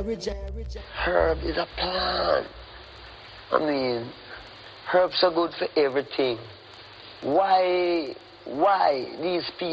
Herb is a plant. I mean, herbs are good for everything. Why these people